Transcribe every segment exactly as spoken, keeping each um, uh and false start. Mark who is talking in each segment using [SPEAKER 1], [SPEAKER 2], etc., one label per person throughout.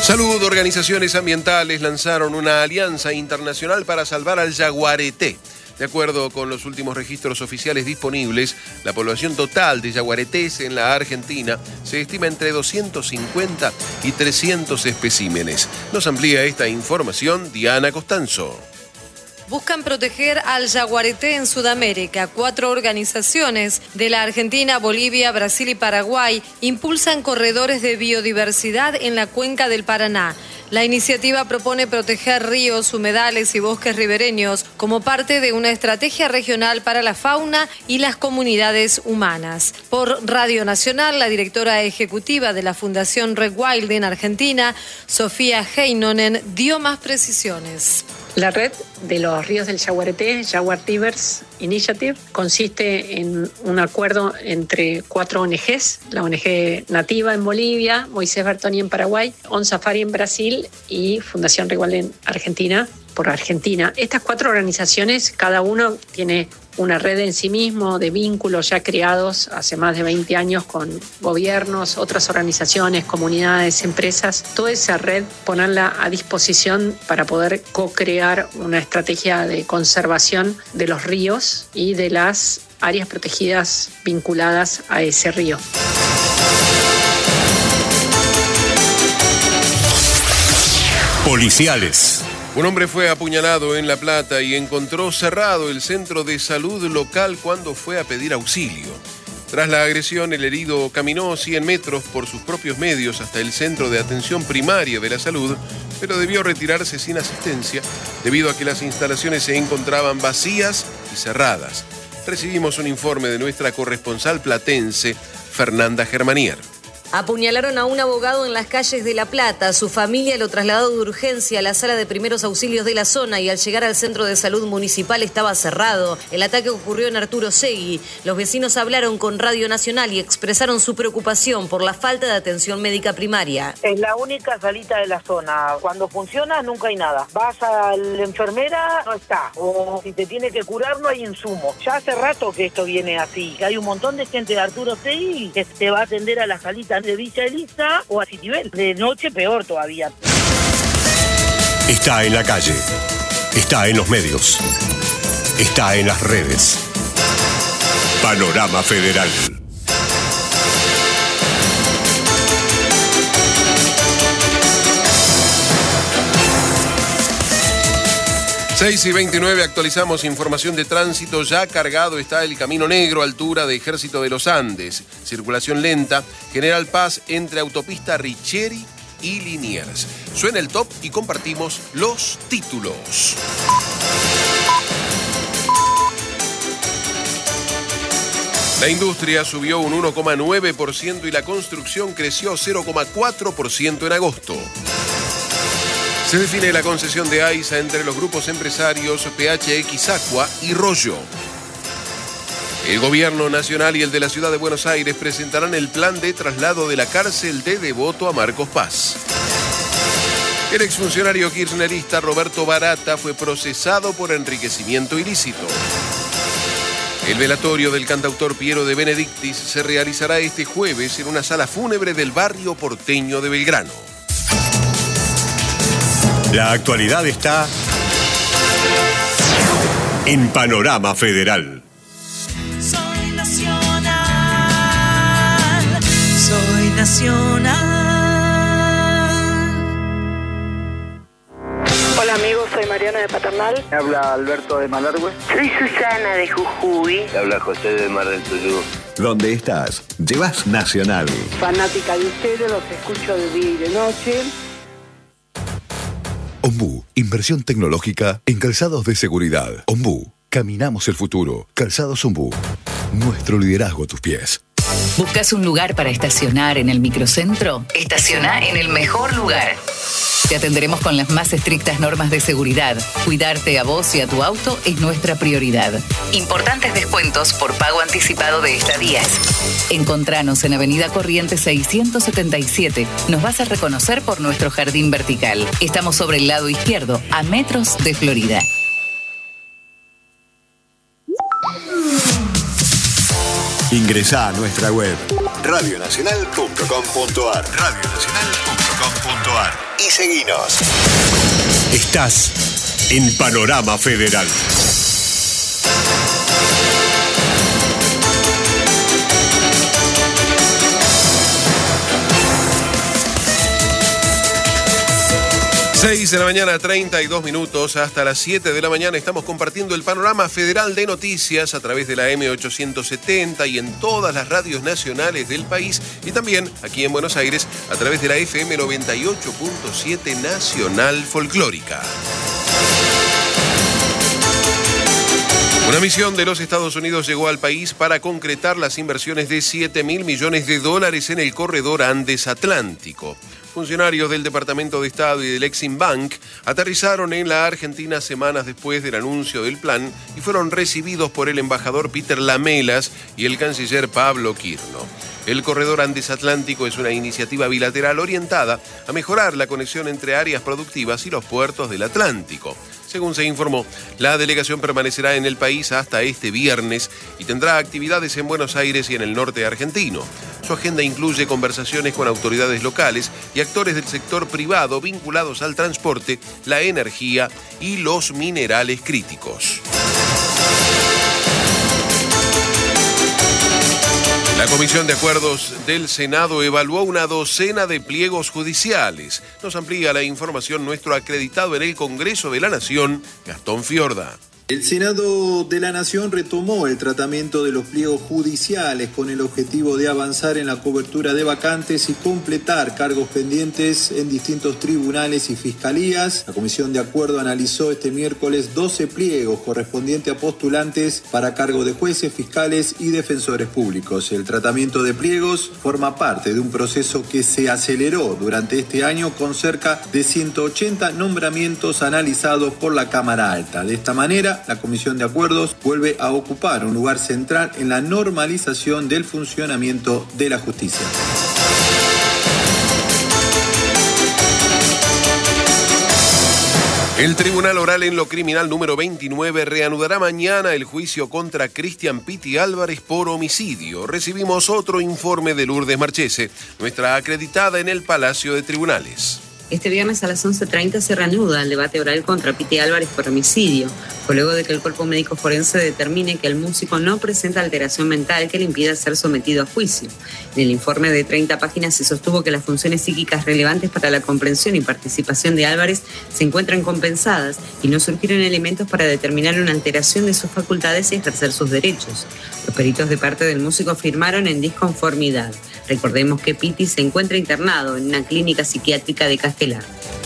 [SPEAKER 1] Salud, organizaciones ambientales lanzaron una alianza internacional para salvar al yaguareté. De acuerdo con los últimos registros oficiales disponibles, la población total de yaguaretés en la Argentina se estima entre doscientos cincuenta y trescientos especímenes. Nos amplía esta información Diana Costanzo.
[SPEAKER 2] Buscan proteger al yaguareté en Sudamérica. Cuatro organizaciones de la Argentina, Bolivia, Brasil y Paraguay impulsan corredores de biodiversidad en la cuenca del Paraná. La iniciativa propone proteger ríos, humedales y bosques ribereños como parte de una estrategia regional para la fauna y las comunidades humanas. Por Radio Nacional, la directora ejecutiva de la Fundación Rewilding en Argentina, Sofía Heinonen, dio más precisiones.
[SPEAKER 3] La red de los ríos del Yaguareté, Jaguar Rivers Initiative, consiste en un acuerdo entre cuatro O N Ges, la O N G Nativa en Bolivia, Moisés Bertoni en Paraguay, On Safari en Brasil y Fundación Rewilding en Argentina, por Argentina. Estas cuatro organizaciones, cada uno tiene una red en sí mismo de vínculos ya creados hace más de veinte años con gobiernos, otras organizaciones, comunidades, empresas. Toda esa red, ponerla a disposición para poder co-crear una estrategia de conservación de los ríos y de las áreas protegidas vinculadas a ese río.
[SPEAKER 4] Policiales.
[SPEAKER 1] Un hombre fue apuñalado en La Plata y encontró cerrado el centro de salud local cuando fue a pedir auxilio. Tras la agresión, el herido caminó cien metros por sus propios medios hasta el centro de atención primaria de la salud, pero debió retirarse sin asistencia debido a que las instalaciones se encontraban vacías y cerradas. Recibimos un informe de nuestra corresponsal platense, Fernanda Germanier.
[SPEAKER 5] Apuñalaron a un abogado en las calles de La Plata. Su familia lo trasladó de urgencia a la sala de primeros auxilios de la zona y al llegar al centro de salud municipal estaba cerrado. El ataque ocurrió en Arturo Segui. Los vecinos hablaron con Radio Nacional y expresaron su preocupación por la falta de atención médica primaria.
[SPEAKER 6] Es la única salita de la zona. Cuando funciona nunca hay nada. Vas a la enfermera, no está. O si te tiene que curar no hay insumo. Ya hace rato que esto viene así. Que hay un montón de gente de Arturo Segui que te va a atender a la salita de Villa Elisa o a Citibel. De noche peor todavía.
[SPEAKER 4] Está en la calle, está en los medios, está en las redes. Panorama Federal.
[SPEAKER 1] seis y veintinueve, actualizamos información de tránsito. Ya cargado está el Camino Negro, altura de Ejército de los Andes. Circulación lenta, General Paz entre Autopista Richeri y Liniers. Suena el top y compartimos los títulos. La industria subió un uno coma nueve por ciento y la construcción creció cero coma cuatro por ciento en agosto. Se define la concesión de AISA entre los grupos empresarios P H X Aqua y Rollo. El gobierno nacional y el de la ciudad de Buenos Aires presentarán el plan de traslado de la cárcel de Devoto a Marcos Paz. El exfuncionario kirchnerista Roberto Barata fue procesado por enriquecimiento ilícito. El velatorio del cantautor Piero de Benedictis se realizará este jueves en una sala fúnebre del barrio porteño de Belgrano.
[SPEAKER 4] La actualidad está en Panorama Federal.
[SPEAKER 7] Soy nacional, soy nacional.
[SPEAKER 8] Hola amigos, soy Mariana de Paternal.
[SPEAKER 9] Me habla Alberto de Malargüe.
[SPEAKER 10] Soy Susana de Jujuy.
[SPEAKER 11] Me habla José de Mar del Tuyú.
[SPEAKER 12] ¿Dónde estás? Llevas Nacional.
[SPEAKER 8] Fanática de ustedes, los escucho de día y de noche.
[SPEAKER 12] Ombú, inversión tecnológica en calzados de seguridad. Ombú, caminamos el futuro. Calzados Ombú, nuestro liderazgo a tus pies.
[SPEAKER 13] ¿Buscas un lugar para estacionar en el microcentro? Estaciona en el mejor lugar. Te atenderemos con las más estrictas normas de seguridad. Cuidarte a vos y a tu auto es nuestra prioridad. Importantes descuentos por pago anticipado de estadías. Encontranos en Avenida Corrientes seiscientos setenta y siete. Nos vas a reconocer por nuestro jardín vertical. Estamos sobre el lado izquierdo, a metros de Florida.
[SPEAKER 12] Ingresá a nuestra web radio nacional punto com punto ar. radio nacional punto com.
[SPEAKER 4] com punto ar y seguinos. Estás en Panorama Federal.
[SPEAKER 1] seis de la mañana, treinta y dos minutos, hasta las siete de la mañana estamos compartiendo el Panorama Federal de Noticias a través de la eme ochocientos setenta y en todas las radios nacionales del país y también aquí en Buenos Aires a través de la efe eme noventa y ocho punto siete Nacional Folclórica. Una misión de los Estados Unidos llegó al país para concretar las inversiones de siete mil millones de dólares en el corredor Andes-Atlántico. Funcionarios del Departamento de Estado y del Exim Bank aterrizaron en la Argentina semanas después del anuncio del plan y fueron recibidos por el embajador Peter Lamelas y el canciller Pablo Quirno. El corredor Andes-Atlántico es una iniciativa bilateral orientada a mejorar la conexión entre áreas productivas y los puertos del Atlántico. Según se informó, la delegación permanecerá en el país hasta este viernes y tendrá actividades en Buenos Aires y en el norte argentino. Su agenda incluye conversaciones con autoridades locales y actores del sector privado vinculados al transporte, la energía y los minerales críticos. La Comisión de Acuerdos del Senado evaluó una docena de pliegos judiciales. Nos amplía la información nuestro acreditado en el Congreso de la Nación, Gastón Fiorda.
[SPEAKER 14] El Senado de la Nación retomó el tratamiento de los pliegos judiciales con el objetivo de avanzar en la cobertura de vacantes y completar cargos pendientes en distintos tribunales y fiscalías. La Comisión de Acuerdo analizó este miércoles doce pliegos correspondientes a postulantes para cargo de jueces, fiscales y defensores públicos. El tratamiento de pliegos forma parte de un proceso que se aceleró durante este año con cerca de ciento ochenta nombramientos analizados por la Cámara Alta. De esta manera, la Comisión de Acuerdos vuelve a ocupar un lugar central en la normalización del funcionamiento de la justicia.
[SPEAKER 1] El Tribunal Oral en lo Criminal número veintinueve reanudará mañana el juicio contra Cristian Piti Álvarez por homicidio. Recibimos otro informe de Lourdes Marchese, nuestra acreditada en el Palacio de Tribunales.
[SPEAKER 15] Este viernes a las once treinta se reanuda el debate oral contra Piti Álvarez por homicidio. Fue luego de que el cuerpo médico forense determine que el músico no presenta alteración mental que le impida ser sometido a juicio. En el informe de treinta páginas se sostuvo que las funciones psíquicas relevantes para la comprensión y participación de Álvarez se encuentran compensadas y no surgieron elementos para determinar una alteración de sus facultades y ejercer sus derechos. Los peritos de parte del músico afirmaron en disconformidad. Recordemos que Piti se encuentra internado en una clínica psiquiátrica de Castelar.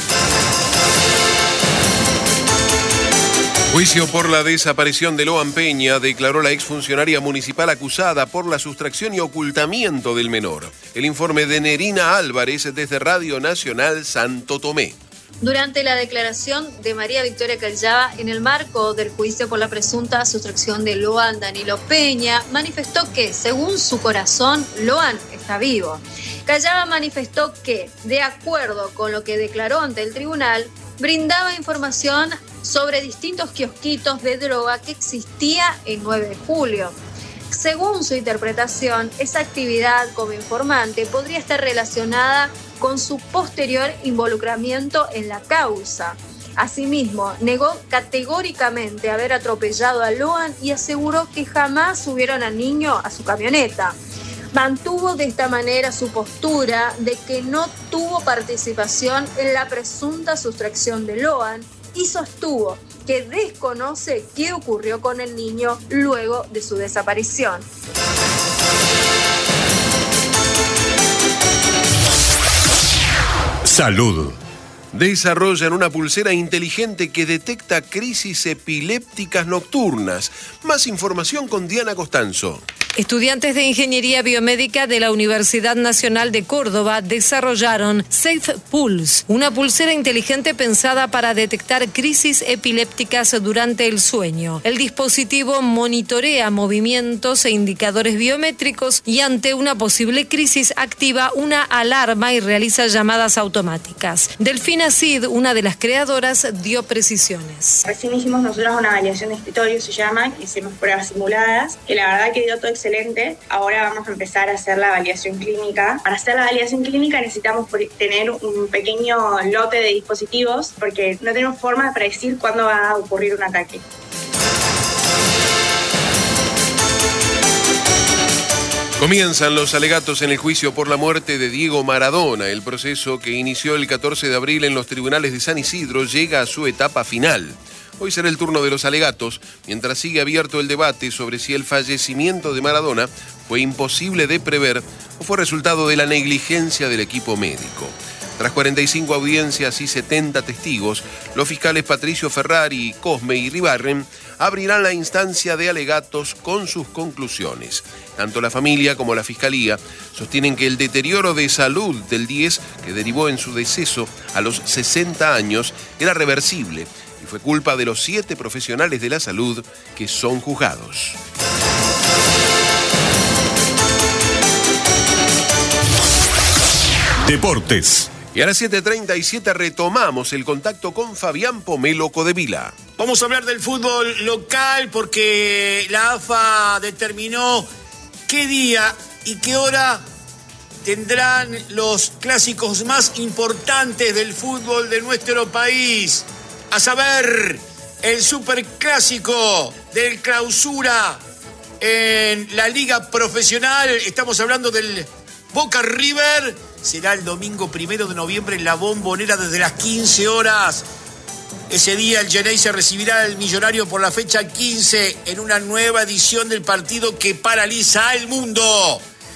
[SPEAKER 1] Juicio por la desaparición de Loan Peña, declaró la exfuncionaria municipal acusada por la sustracción y ocultamiento del menor. El informe de Nerina Álvarez desde Radio Nacional Santo Tomé.
[SPEAKER 16] Durante la declaración de María Victoria Callaba en el marco del juicio por la presunta sustracción de Loan Danilo Peña, manifestó que, según su corazón, Loan está vivo. Callaba manifestó que, de acuerdo con lo que declaró ante el tribunal, brindaba información sobre distintos kiosquitos de droga que existía en nueve de julio. Según su interpretación, esa actividad como informante podría estar relacionada con su posterior involucramiento en la causa. Asimismo, negó categóricamente haber atropellado a Loan y aseguró que jamás subieron al niño a su camioneta. Mantuvo de esta manera su postura de que no tuvo participación en la presunta sustracción de Loan y sostuvo que desconoce qué ocurrió con el niño luego de su desaparición.
[SPEAKER 4] Salud.
[SPEAKER 1] Desarrollan una pulsera inteligente que detecta crisis epilépticas nocturnas. Más información con Diana Costanzo.
[SPEAKER 2] Estudiantes de Ingeniería Biomédica de la Universidad Nacional de Córdoba desarrollaron Safe Pulse, una pulsera inteligente pensada para detectar crisis epilépticas durante el sueño. El dispositivo monitorea movimientos e indicadores biométricos y ante una posible crisis activa una alarma y realiza llamadas automáticas. Delfina Cid, una de las creadoras, dio precisiones.
[SPEAKER 17] Recién hicimos nosotros una validación de escritorio, se llama, hicimos pruebas simuladas, que la verdad que dio todo excelente. Ahora vamos a empezar a hacer la validación clínica. Para hacer la validación clínica necesitamos tener un pequeño lote de dispositivos porque no tenemos forma de predecir cuándo va a ocurrir un ataque.
[SPEAKER 1] Comienzan los alegatos en el juicio por la muerte de Diego Maradona. El proceso que inició el catorce de abril en los tribunales de San Isidro llega a su etapa final. Hoy será el turno de los alegatos, mientras sigue abierto el debate sobre si el fallecimiento de Maradona fue imposible de prever o fue resultado de la negligencia del equipo médico. Tras cuarenta y cinco audiencias y setenta testigos, los fiscales Patricio Ferrari, Cosme y Ribarren abrirán la instancia de alegatos con sus conclusiones. Tanto la familia como la fiscalía sostienen que el deterioro de salud del diez, que derivó en su deceso a los sesenta años, era reversible y fue culpa de los siete profesionales de la salud que son juzgados.
[SPEAKER 4] Deportes.
[SPEAKER 1] Y a las siete treinta y siete retomamos el contacto con Fabián Pomelo Codevila.
[SPEAKER 18] Vamos a hablar del fútbol local porque la A F A determinó qué día y qué hora tendrán los clásicos más importantes del fútbol de nuestro país. A saber, el superclásico del Clausura en la Liga Profesional. Estamos hablando del Boca River. Será el domingo primero de noviembre en la Bombonera desde las quince horas. Ese día el Geneise recibirá al Millonario por la fecha quince en una nueva edición del partido que paraliza al mundo.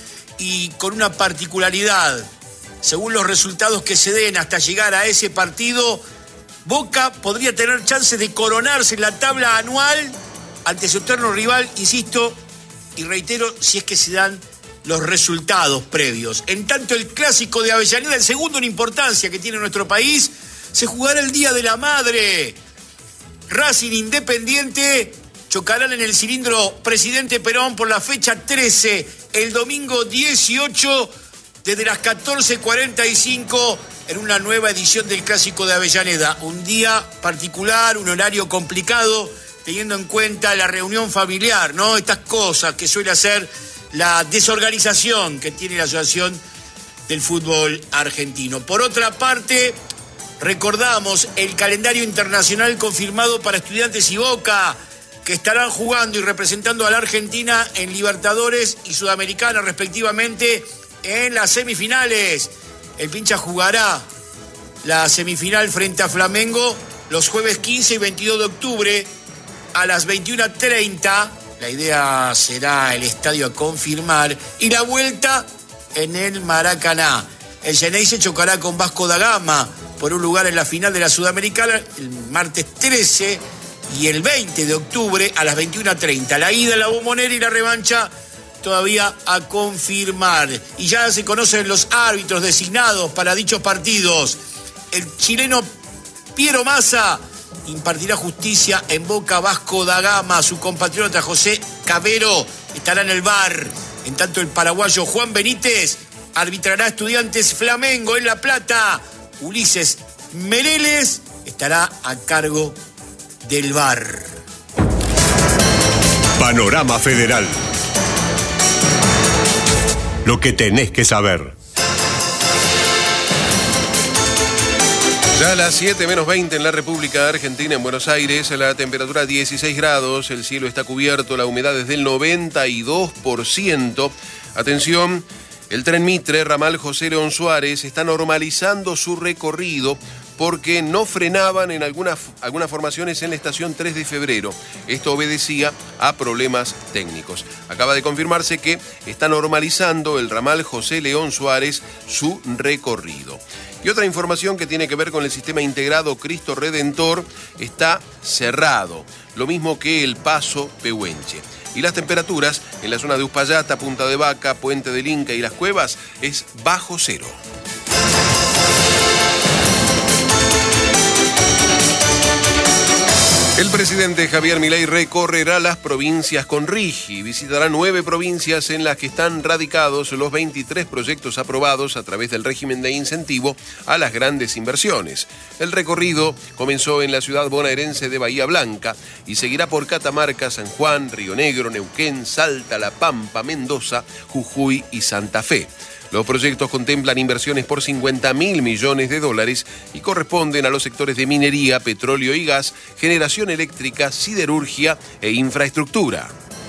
[SPEAKER 18] Y con una particularidad, según los resultados que se den hasta llegar a ese partido, Boca podría tener chances de coronarse en la tabla anual ante su eterno rival, insisto, y reitero, si es que se dan los resultados previos. En tanto, el clásico de Avellaneda, el segundo en importancia que tiene nuestro país, se jugará el Día de la Madre. Racing Independiente chocarán en el cilindro Presidente Perón por la fecha trece, el domingo dieciocho, desde las catorce cuarenta y cinco, en una nueva edición del Clásico de Avellaneda. Un día particular, un horario complicado, teniendo en cuenta la reunión familiar, ¿no? Estas cosas que suele hacer la desorganización que tiene la Asociación del Fútbol Argentino. Por otra parte, recordamos el calendario internacional confirmado para Estudiantes y Boca, que estarán jugando y representando a la Argentina en Libertadores y Sudamericana, respectivamente, en las semifinales. El Pincha jugará la semifinal frente a Flamengo los jueves quince y veintidós de octubre a las veintiuna treinta. La idea será el estadio a confirmar y la vuelta en el Maracaná. El Geneise chocará con Vasco da Gama por un lugar en la final de la Sudamericana el martes trece y el veinte de octubre a las veintiuna treinta. La ida en la Bombonera y la revancha todavía a confirmar. Y ya se conocen los árbitros designados para dichos partidos. El chileno Piero Massa impartirá justicia en Boca. Vasco da Gama, su compatriota José Cabero, estará en el V A R. En tanto, el paraguayo Juan Benítez arbitrará Estudiantes Flamengo en La Plata. Ulises Mereles estará a cargo del V A R.
[SPEAKER 4] Panorama Federal. Lo que tenés que saber.
[SPEAKER 1] Ya a las siete menos veinte en la República Argentina, en Buenos Aires, la temperatura dieciséis grados, el cielo está cubierto, la humedad es del noventa y dos por ciento. Atención, el tren Mitre, ramal José León Suárez, está normalizando su recorrido porque no frenaban en algunas, algunas formaciones en la estación tres de febrero. Esto obedecía a problemas técnicos. Acaba de confirmarse que está normalizando el ramal José León Suárez su recorrido. Y otra información que tiene que ver con el sistema integrado Cristo Redentor, está cerrado, lo mismo que el paso Pehuenche. Y las temperaturas en la zona de Uspallata, Punta de Vaca, Puente del Inca y Las Cuevas es bajo cero. El presidente Javier Milei recorrerá las provincias con Rigi. Visitará nueve provincias en las que están radicados los veintitrés proyectos aprobados a través del régimen de incentivo a las grandes inversiones. El recorrido comenzó en la ciudad bonaerense de Bahía Blanca y seguirá por Catamarca, San Juan, Río Negro, Neuquén, Salta, La Pampa, Mendoza, Jujuy y Santa Fe. Los proyectos contemplan inversiones por cincuenta mil millones de dólares y corresponden a los sectores de minería, petróleo y gas, generación eléctrica, siderurgia e infraestructura.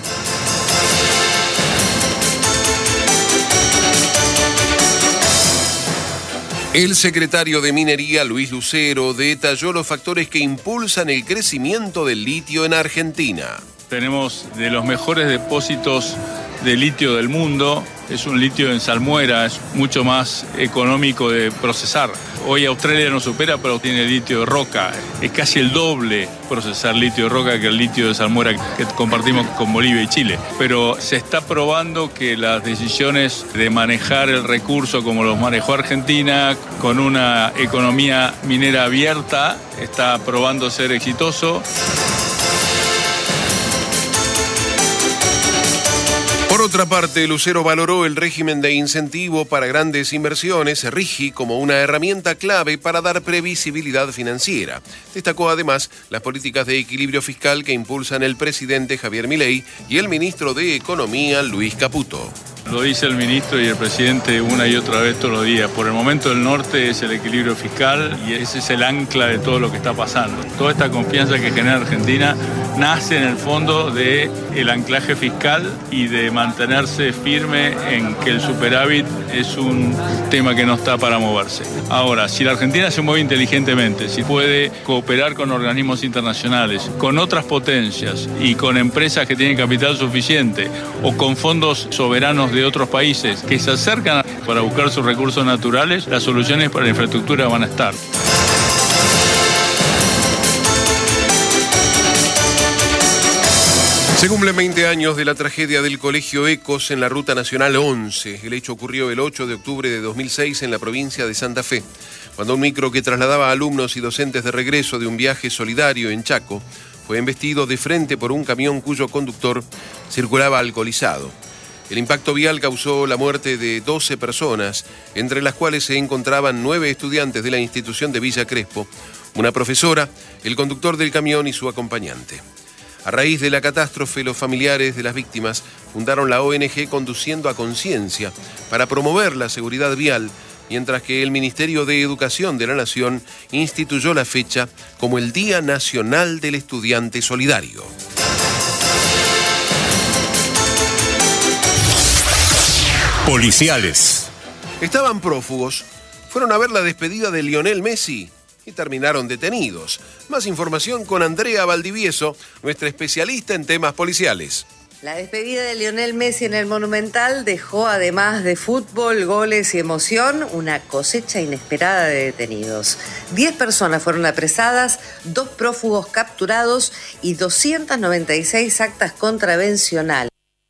[SPEAKER 1] El secretario de Minería, Luis Lucero, detalló los factores que impulsan el crecimiento del litio en Argentina.
[SPEAKER 19] Tenemos de los mejores depósitos de litio del mundo. Es un litio en salmuera, es mucho más económico de procesar. Hoy Australia nos supera, pero tiene litio de roca. Es casi el doble procesar litio de roca que el litio de salmuera que compartimos con Bolivia y Chile. Pero se está probando que las decisiones de manejar el recurso como los manejó Argentina, con una economía minera abierta, está probando ser exitoso.
[SPEAKER 1] Por otra parte, Lucero valoró el régimen de incentivo para grandes inversiones, RIGI, como una herramienta clave para dar previsibilidad financiera. Destacó además las políticas de equilibrio fiscal que impulsan el presidente Javier Milei y el ministro de Economía, Luis Caputo.
[SPEAKER 19] Lo dice el ministro y el presidente una y otra vez todos los días. Por el momento el norte es el equilibrio fiscal y ese es el ancla de todo lo que está pasando. Toda esta confianza que genera Argentina nace en el fondo del anclaje fiscal y de mantenerse firme en que el superávit es un tema que no está para moverse. Ahora, si la Argentina se mueve inteligentemente, si puede cooperar con organismos internacionales, con otras potencias y con empresas que tienen capital suficiente o con fondos soberanos de otros países que se acercan para buscar sus recursos naturales, las soluciones para la infraestructura van a estar.
[SPEAKER 1] Se cumplen veinte años de la tragedia del Colegio Ecos en la Ruta Nacional once. El hecho ocurrió el ocho de octubre de dos mil seis en la provincia de Santa Fe, cuando un micro que trasladaba a alumnos y docentes de regreso de un viaje solidario en Chaco fue embestido de frente por un camión cuyo conductor circulaba alcoholizado. El impacto vial causó la muerte de doce personas, entre las cuales se encontraban nueve estudiantes de la institución de Villa Crespo, una profesora, el conductor del camión y su acompañante. A raíz de la catástrofe, los familiares de las víctimas fundaron la O N G Conduciendo a Conciencia para promover la seguridad vial, mientras que el Ministerio de Educación de la Nación instituyó la fecha como el Día Nacional del Estudiante Solidario.
[SPEAKER 4] Policiales.
[SPEAKER 1] Estaban prófugos, fueron a ver la despedida de Lionel Messi y terminaron detenidos. Más información con Andrea Valdivieso, nuestra especialista en temas policiales.
[SPEAKER 20] La despedida de Lionel Messi en el Monumental dejó, además de fútbol, goles y emoción, una cosecha inesperada de detenidos. Diez personas fueron apresadas, dos prófugos capturados y doscientas noventa y seis actas contravencionales.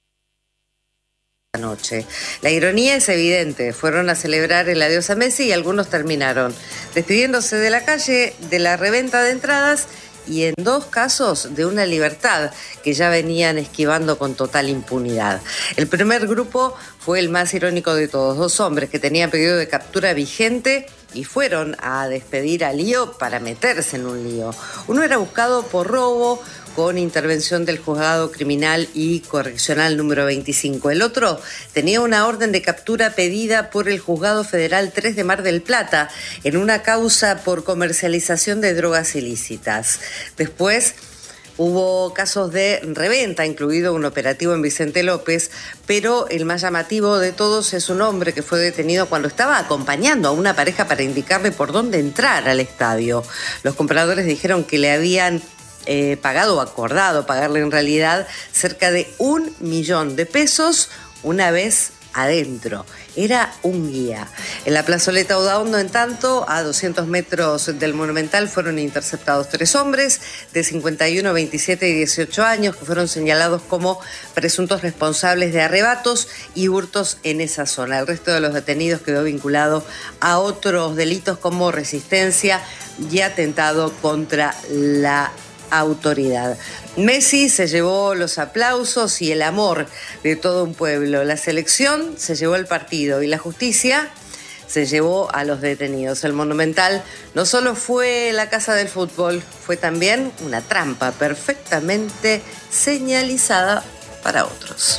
[SPEAKER 20] Noche. La ironía es evidente, fueron a celebrar el adiós a Messi y algunos terminaron despidiéndose de la calle, de la reventa de entradas y en dos casos de una libertad que ya venían esquivando con total impunidad. El primer grupo fue el más irónico de todos, dos hombres que tenían pedido de captura vigente y fueron a despedir a Lío para meterse en un lío. Uno era buscado por robo con intervención del Juzgado Criminal y Correccional número veinticinco. El otro tenía una orden de captura pedida por el Juzgado Federal tres de Mar del Plata en una causa por comercialización de drogas ilícitas. Después hubo casos de reventa, incluido un operativo en Vicente López, pero el más llamativo de todos es un hombre que fue detenido cuando estaba acompañando a una pareja para indicarle por dónde entrar al estadio. Los compradores dijeron que le habían Eh, pagado o acordado pagarle en realidad cerca de un millón de pesos una vez adentro. Era un guía. En la plazoleta Udaondo, en tanto, a doscientos metros del Monumental, fueron interceptados tres hombres de cincuenta y uno, veintisiete y dieciocho años que fueron señalados como presuntos responsables de arrebatos y hurtos en esa zona. El resto de los detenidos quedó vinculado a otros delitos como resistencia y atentado contra la autoridad. Messi se llevó los aplausos y el amor de todo un pueblo. La selección se llevó el partido y la justicia se llevó a los detenidos. El Monumental no solo fue la casa del fútbol, fue también una trampa perfectamente señalizada para otros.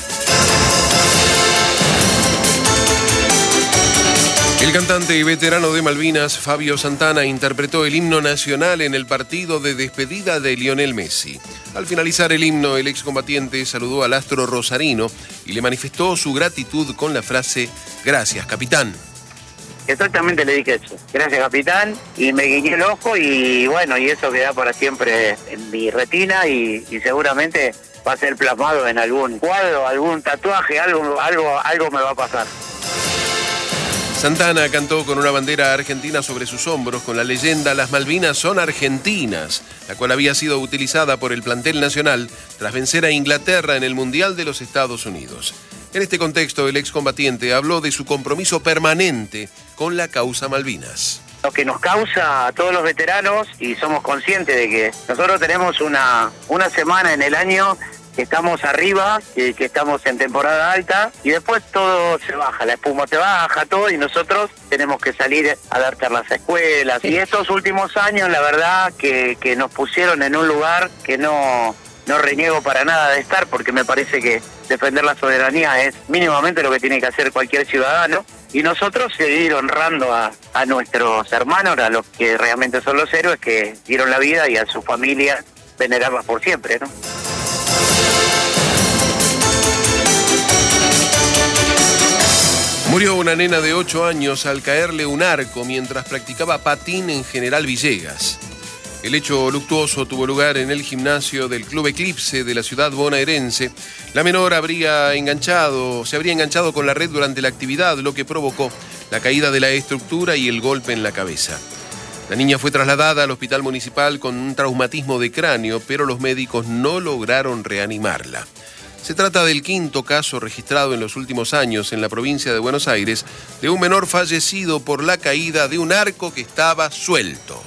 [SPEAKER 1] El cantante y veterano de Malvinas, Fabio Santana, interpretó el himno nacional en el partido de despedida de Lionel Messi. Al finalizar el himno, el excombatiente saludó al astro rosarino y le manifestó su gratitud con la frase: "Gracias, capitán".
[SPEAKER 9] Exactamente le dije eso. Gracias, capitán. Y me guiñé el ojo y bueno, y eso queda para siempre en mi retina y, y seguramente va a ser plasmado en algún cuadro, algún tatuaje, algo, algo, algo me va a pasar.
[SPEAKER 1] Santana cantó con una bandera argentina sobre sus hombros con la leyenda "Las Malvinas son argentinas", la cual había sido utilizada por el plantel nacional tras vencer a Inglaterra en el Mundial de los Estados Unidos. En este contexto, el excombatiente habló de su compromiso permanente con la causa Malvinas.
[SPEAKER 9] Lo que nos causa a todos los veteranos, y somos conscientes de que nosotros tenemos una, una semana en el año que estamos arriba, que, que estamos en temporada alta, y después todo se baja, la espuma se baja, todo, y nosotros tenemos que salir a dar charlas a escuelas. Y estos últimos años, la verdad, que, que nos pusieron en un lugar que no, no reniego para nada de estar, porque me parece que defender la soberanía es mínimamente lo que tiene que hacer cualquier ciudadano, y nosotros seguir honrando a, a nuestros hermanos, a los que realmente son los héroes que dieron la vida, y a sus familias venerarlas por siempre, ¿no?
[SPEAKER 1] Murió una nena de ocho años al caerle un arco mientras practicaba patín en General Villegas. El hecho luctuoso tuvo lugar en el gimnasio del Club Eclipse de la ciudad bonaerense. La menor habría enganchado, se habría enganchado con la red durante la actividad, lo que provocó la caída de la estructura y el golpe en la cabeza. La niña fue trasladada al hospital municipal con un traumatismo de cráneo, pero los médicos no lograron reanimarla. Se trata del quinto caso registrado en los últimos años en la provincia de Buenos Aires de un menor fallecido por la caída de un arco que estaba suelto.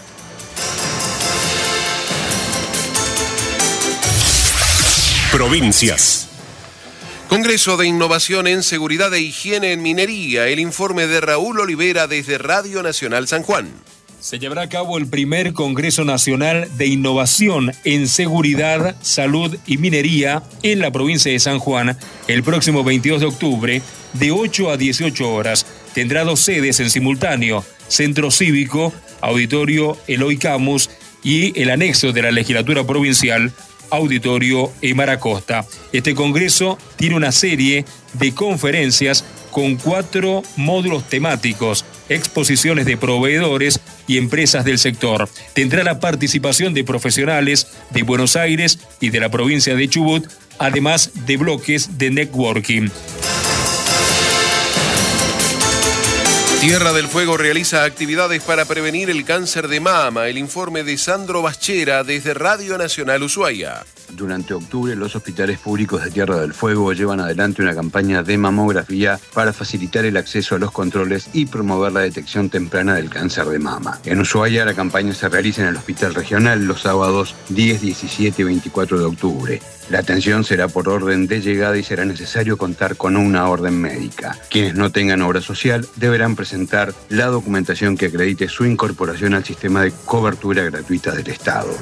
[SPEAKER 4] Provincias.
[SPEAKER 1] Congreso de Innovación en Seguridad e Higiene en Minería. El informe de Raúl Olivera desde Radio Nacional San Juan.
[SPEAKER 21] Se llevará a cabo el primer Congreso Nacional de Innovación en Seguridad, Salud y Minería en la provincia de San Juan el próximo veintidós de octubre de ocho a dieciocho horas. Tendrá dos sedes en simultáneo: Centro Cívico, Auditorio Eloy Camus, y el anexo de la Legislatura Provincial, Auditorio Emar Acosta. Este congreso tiene una serie de conferencias con cuatro módulos temáticos, exposiciones de proveedores y empresas del sector. Tendrá la participación de profesionales de Buenos Aires y de la provincia de Chubut, además de bloques de networking.
[SPEAKER 1] Tierra del Fuego realiza actividades para prevenir el cáncer de mama. El informe de Sandro Baschera desde Radio Nacional Ushuaia.
[SPEAKER 22] Durante octubre, los hospitales públicos de Tierra del Fuego llevan adelante una campaña de mamografía para facilitar el acceso a los controles y promover la detección temprana del cáncer de mama. En Ushuaia, la campaña se realiza en el Hospital Regional los sábados diez, diecisiete y veinticuatro de octubre. La atención será por orden de llegada y será necesario contar con una orden médica. Quienes no tengan obra social deberán presentar la documentación que acredite su incorporación al sistema de cobertura gratuita del Estado.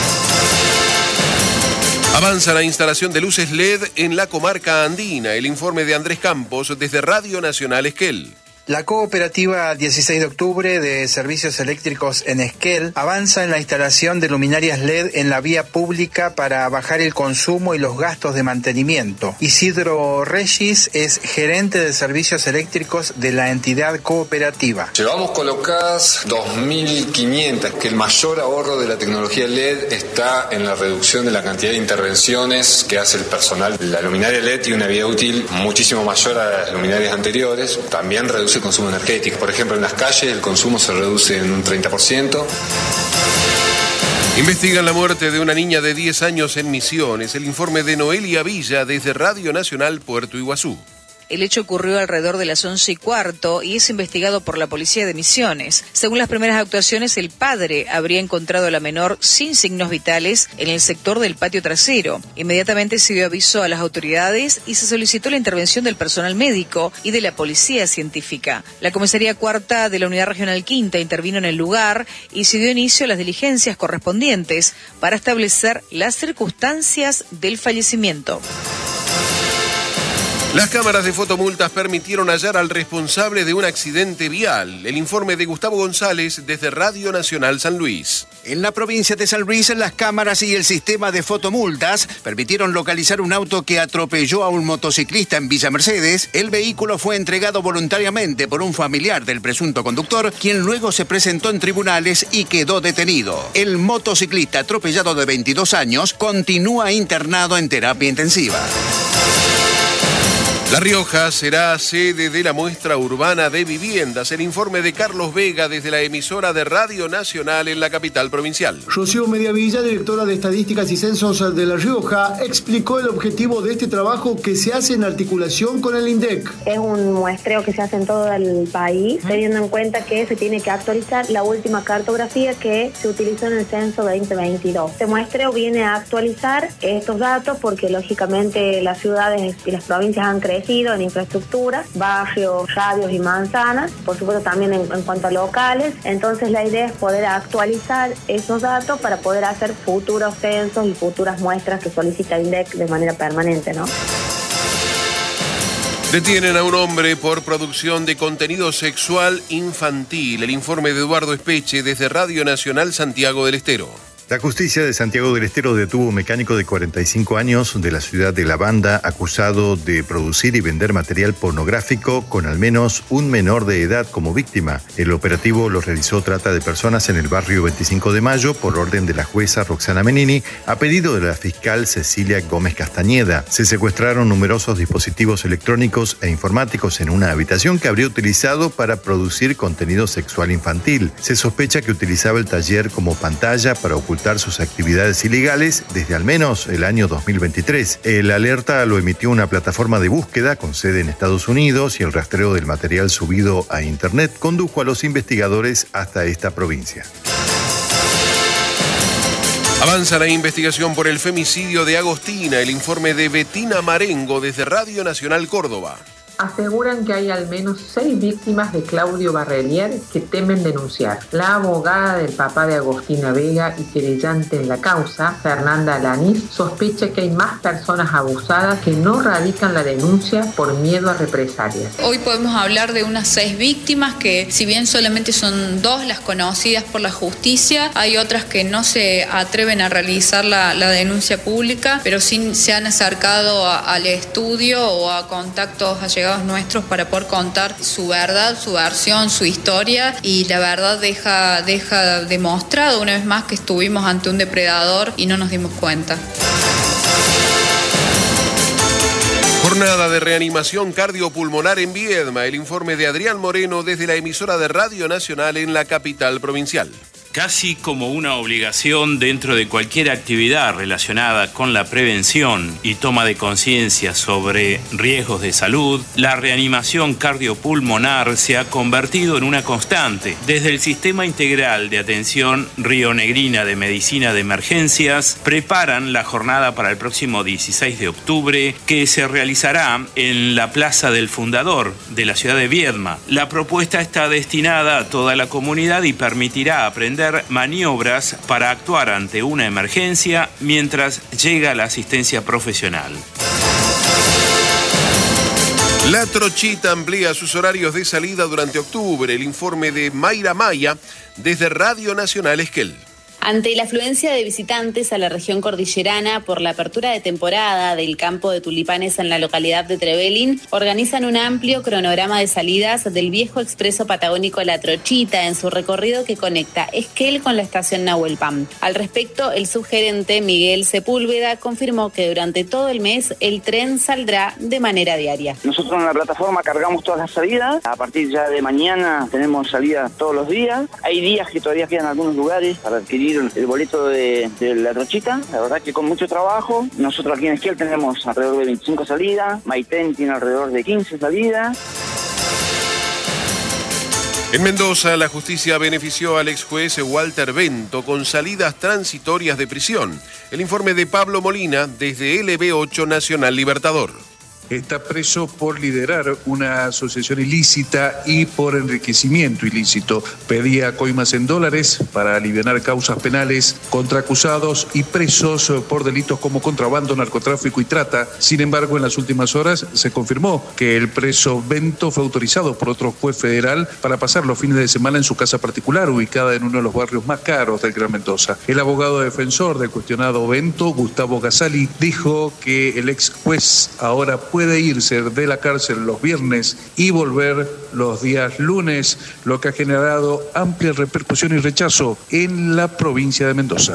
[SPEAKER 1] Avanza la instalación de luces L E D en la comarca andina. El informe de Andrés Campos desde Radio Nacional Esquel.
[SPEAKER 23] La cooperativa dieciséis de octubre de servicios eléctricos en Esquel avanza en la instalación de luminarias L E D en la vía pública para bajar el consumo y los gastos de mantenimiento. Isidro Regis es gerente de servicios eléctricos de la entidad cooperativa.
[SPEAKER 24] Llevamos colocadas dos mil quinientas, que el mayor ahorro de la tecnología L E D está en la reducción de la cantidad de intervenciones que hace el personal. La luminaria L E D tiene una vida útil muchísimo mayor a las luminarias anteriores. También reduce el consumo energético. Por ejemplo, en las calles el consumo se reduce en un treinta por ciento.
[SPEAKER 1] Investigan la muerte de una niña de diez años en Misiones. El informe de Noelia Villa desde Radio Nacional Puerto Iguazú.
[SPEAKER 3] El hecho ocurrió alrededor de las once y cuarto y es investigado por la policía de Misiones. Según las primeras actuaciones, el padre habría encontrado a la menor sin signos vitales en el sector del patio trasero. Inmediatamente se dio aviso a las autoridades y se solicitó la intervención del personal médico y de la policía científica. La comisaría cuarta de la Unidad Regional Quinta intervino en el lugar y se dio inicio a las diligencias correspondientes para establecer las circunstancias del fallecimiento.
[SPEAKER 1] Las cámaras de fotomultas permitieron hallar al responsable de un accidente vial. El informe de Gustavo González desde Radio Nacional San Luis.
[SPEAKER 5] En la provincia de San Luis, las cámaras y el sistema de fotomultas permitieron localizar un auto que atropelló a un motociclista en Villa Mercedes. El vehículo fue entregado voluntariamente por un familiar del presunto conductor, quien luego se presentó en tribunales y quedó detenido. El motociclista atropellado de veintidós años continúa internado en terapia intensiva.
[SPEAKER 1] La Rioja será sede de la muestra urbana de viviendas. El informe de Carlos Vega desde la emisora de Radio Nacional en la capital provincial.
[SPEAKER 6] Rocío Mediavilla, directora de Estadísticas y Censos de La Rioja, explicó el objetivo de este trabajo que se hace en articulación con el INDEC.
[SPEAKER 7] Es un muestreo que se hace en todo el país, teniendo en cuenta que se tiene que actualizar la última cartografía que se utilizó en el censo veinte veintidós. Este muestreo viene a actualizar estos datos porque lógicamente las ciudades y las provincias han crecido en infraestructura, barrios, radios y manzanas, por supuesto también en, en cuanto a locales. Entonces la idea es poder actualizar esos datos para poder hacer futuros censos y futuras muestras que solicita el INDEC de manera permanente, ¿no?
[SPEAKER 1] Detienen a un hombre por producción de contenido sexual infantil. El informe de Eduardo Espeche desde Radio Nacional Santiago del Estero.
[SPEAKER 25] La justicia de Santiago del Estero detuvo a un mecánico de cuarenta y cinco años de la ciudad de La Banda acusado de producir y vender material pornográfico con al menos un menor de edad como víctima. El operativo lo realizó trata de personas en el barrio veinticinco de mayo por orden de la jueza Roxana Menini a pedido de la fiscal Cecilia Gómez Castañeda. Se secuestraron numerosos dispositivos electrónicos e informáticos en una habitación que habría utilizado para producir contenido sexual infantil. Se sospecha que utilizaba el taller como pantalla para ocultar sus actividades ilegales desde al menos el año dos mil veintitrés. El alerta lo emitió una plataforma de búsqueda con sede en Estados Unidos y el rastreo del material subido a Internet condujo a los investigadores hasta esta provincia.
[SPEAKER 1] Avanza la investigación por el femicidio de Agostina. El informe de Betina Marengo desde Radio Nacional Córdoba.
[SPEAKER 26] Aseguran que hay al menos seis víctimas de Claudio Barrelier que temen denunciar. La abogada del papá de Agostina Vega y querellante en la causa, Fernanda Alaniz, sospecha que hay más personas abusadas que no radican la denuncia por miedo a represalias.
[SPEAKER 27] Hoy podemos hablar de unas seis víctimas que, si bien solamente son dos las conocidas por la justicia, hay otras que no se atreven a realizar la, la denuncia pública, pero sí se han acercado a, al estudio o a contactos allegados nuestros para poder contar su verdad, su versión, su historia, y la verdad deja, deja demostrado una vez más que estuvimos ante un depredador y no nos dimos cuenta.
[SPEAKER 1] Jornada de reanimación cardiopulmonar en Viedma. El informe de Adrián Moreno desde la emisora de Radio Nacional en la capital provincial.
[SPEAKER 28] Casi como una obligación dentro de cualquier actividad relacionada con la prevención y toma de conciencia sobre riesgos de salud, la reanimación cardiopulmonar se ha convertido en una constante. Desde el Sistema Integral de Atención Rionegrina de Medicina de Emergencias preparan la jornada para el próximo dieciséis de octubre que se realizará en la Plaza del Fundador de la ciudad de Viedma. La propuesta está destinada a toda la comunidad y permitirá aprender maniobras para actuar ante una emergencia mientras llega la asistencia profesional.
[SPEAKER 1] La Trochita amplía sus horarios de salida durante octubre. El informe de Mayra Maya desde Radio Nacional Esquel.
[SPEAKER 29] Ante la afluencia de visitantes a la región cordillerana por la apertura de temporada del campo de tulipanes en la localidad de Trevelin, organizan un amplio cronograma de salidas del viejo expreso patagónico La Trochita en su recorrido que conecta Esquel con la estación Nahuel Pan. Al respecto, el subgerente Miguel Sepúlveda confirmó que durante todo el mes el tren saldrá de manera diaria.
[SPEAKER 30] Nosotros en la plataforma cargamos todas las salidas. A partir ya de mañana tenemos salidas todos los días. Hay días que todavía quedan algunos lugares para adquirir conseguir el boleto de, de la trochita. La verdad que con mucho trabajo. Nosotros aquí en Esquel tenemos alrededor de veinticinco salidas, Maitén tiene alrededor de quince salidas.
[SPEAKER 1] En Mendoza, la justicia benefició al ex juez Walter Bento con salidas transitorias de prisión. El informe de Pablo Molina desde L B ocho Nacional Libertador.
[SPEAKER 2] Está preso por liderar una asociación ilícita y por enriquecimiento ilícito. Pedía coimas en dólares para aliviar causas penales contra acusados y presos por delitos como contrabando, narcotráfico y trata. Sin embargo, en las últimas horas se confirmó que el preso Bento fue autorizado por otro juez federal para pasar los fines de semana en su casa particular, ubicada en uno de los barrios más caros del Gran Mendoza. El abogado defensor del cuestionado Bento, Gustavo Gasali, dijo que el ex juez ahora puede puede irse de la cárcel los viernes y volver los días lunes, lo que ha generado amplia repercusión y rechazo en la provincia de Mendoza.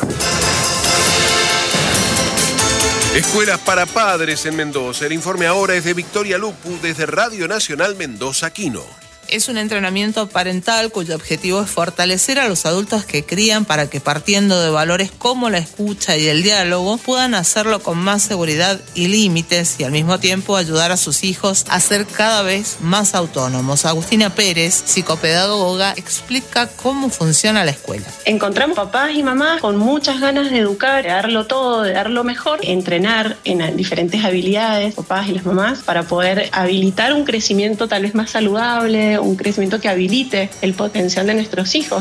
[SPEAKER 1] Escuelas para padres en Mendoza. El informe ahora es de Victoria Lupu desde Radio Nacional Mendoza Quino.
[SPEAKER 8] Es un entrenamiento parental cuyo objetivo es fortalecer a los adultos que crían para que, partiendo de valores como la escucha y el diálogo, puedan hacerlo con más seguridad y límites y al mismo tiempo ayudar a sus hijos a ser cada vez más autónomos. Agustina Pérez, psicopedagoga, explica cómo funciona la escuela.
[SPEAKER 10] Encontramos papás y mamás con muchas ganas de educar, de darlo todo, de darlo mejor, entrenar en diferentes habilidades, papás y las mamás, para poder habilitar un crecimiento tal vez más saludable, un crecimiento que habilite el potencial de nuestros hijos.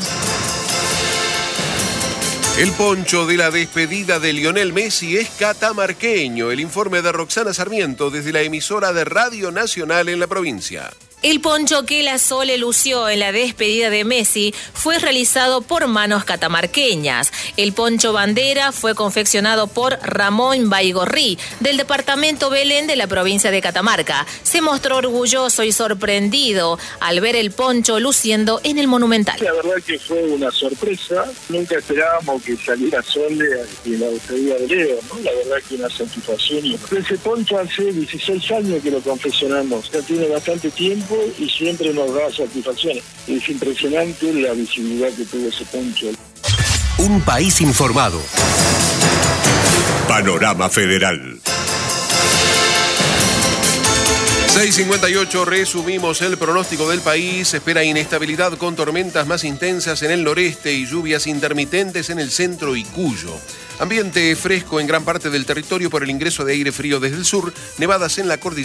[SPEAKER 1] El poncho de la despedida de Lionel Messi es catamarqueño. El informe de Roxana Sarmiento desde la emisora de Radio Nacional en la provincia.
[SPEAKER 11] El poncho que la Sole lució en la despedida de Messi fue realizado por manos catamarqueñas. El poncho bandera fue confeccionado por Ramón Baigorrí, del departamento Belén de la provincia de Catamarca. Se mostró orgulloso y sorprendido al ver el poncho luciendo en el Monumental.
[SPEAKER 12] La verdad que fue una sorpresa. Nunca esperábamos que saliera Sole en la despedida de Leo, ¿no? La verdad que una satisfacción. Ese poncho hace dieciséis años que lo confeccionamos. Ya tiene bastante tiempo y siempre nos da satisfacciones. Es impresionante la visibilidad que tuvo ese poncho.
[SPEAKER 4] Un país informado. Panorama Federal.
[SPEAKER 1] seis cincuenta y ocho, resumimos el pronóstico del país. Espera inestabilidad con tormentas más intensas en el noreste y lluvias intermitentes en el centro y Cuyo. Ambiente fresco en gran parte del territorio por el ingreso de aire frío desde el sur, nevadas en la cordillera.